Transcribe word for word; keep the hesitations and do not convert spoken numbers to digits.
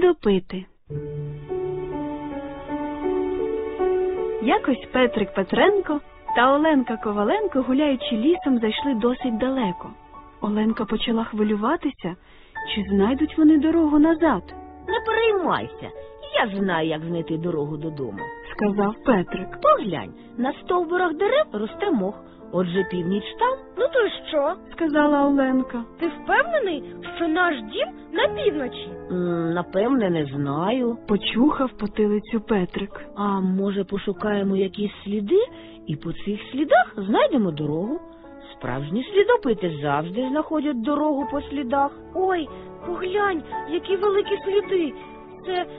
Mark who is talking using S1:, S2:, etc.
S1: Слідопити. Якось Петрик Петренко та Оленка Коваленко, гуляючи лісом, зайшли досить далеко. Оленка почала хвилюватися, чи знайдуть вони дорогу назад.
S2: Не переймайся, я знаю, як знайти дорогу додому,
S1: сказав Петрик.
S2: Поглянь, на стовбурах дерев росте мох, отже північ там.
S3: Ну то й що?
S1: Сказала Оленка.
S3: Ти впевнений, що наш дім на півночі?
S2: М, Напевне, не знаю.
S1: Почухав потилицю Петрик.
S2: А може пошукаємо якісь сліди і по цих слідах знайдемо дорогу? Справжні слідопити завжди знаходять дорогу по слідах.
S3: Ой, поглянь, які великі сліди. Це